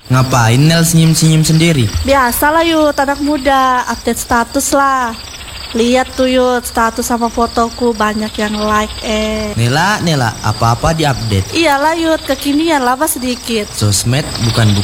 Ngapain Nel senyum-senyum sendiri? Biasalah Yud, anak muda, update status lah. Lihat tuh Yud, status sama fotoku banyak yang like Nela, apa-apa diupdate. Iyalah Yud, kekinian lah sedikit. Sosmed bukan